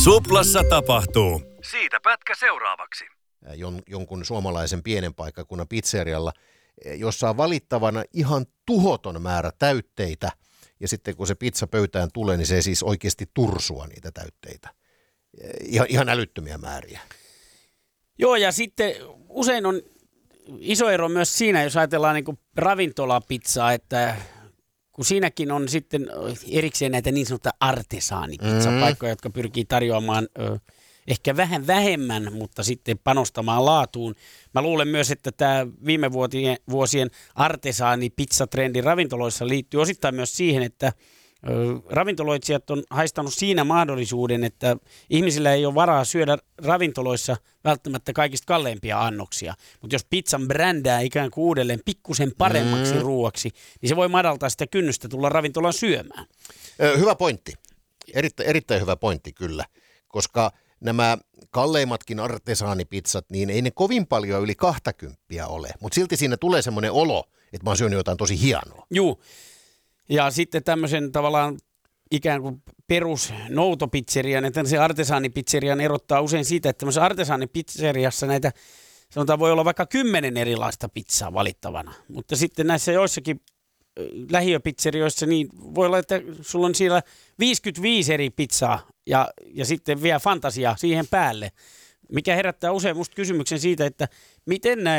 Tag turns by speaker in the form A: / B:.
A: Suplassa tapahtuu. Siitä pätkä seuraavaksi.
B: Jonkun suomalaisen pienen paikkakunnan pizzerialla, jossa on valittavana ihan tuhoton määrä täytteitä, ja sitten kun se pizza pöytään tulee, niin se ei siis oikeasti tursua niitä täytteitä. Ihan älyttömiä määriä.
C: Joo, ja sitten usein on iso ero myös siinä, jos ajatellaan niin kuin ravintolapizzaa, että kun siinäkin on sitten erikseen näitä niin sanottuja artesaanipizzapaikkoja, jotka pyrkii tarjoamaan ehkä vähän vähemmän, mutta sitten panostamaan laatuun. Mä luulen myös, että tämä viime vuosien artesaanipizzatrendi ravintoloissa liittyy osittain myös siihen, että ravintoloitsijat on haistanut siinä mahdollisuuden, että ihmisillä ei ole varaa syödä ravintoloissa välttämättä kaikista kalleimpia annoksia. Mutta jos pizzan brändää ikään kuin uudelleen pikkusen paremmaksi ruuaksi, niin se voi madaltaa sitä kynnystä tulla ravintolaan syömään.
B: Hyvä pointti. Erittäin hyvä pointti kyllä, koska nämä kalleimmatkin artesaanipizzat, niin ei ne kovin paljon yli 20 ole, mutta silti siinä tulee semmoinen olo, että mä oon syönyt jotain tosi hienoa.
C: Juu. Ja sitten tämmöisen tavallaan ikään kuin perusnoutopizzerian, että se artesaanipizzerian erottaa usein siitä, että tämmöisessä artesaanipizzeriassa näitä, sanotaan voi olla vaikka 10 erilaista pizzaa valittavana. Mutta sitten näissä joissakin lähiöpizzerioissa niin voi olla, että sulla on siellä 55 eri pizzaa ja sitten vielä fantasia siihen päälle, mikä herättää usein musta kysymyksen siitä, että miten nämä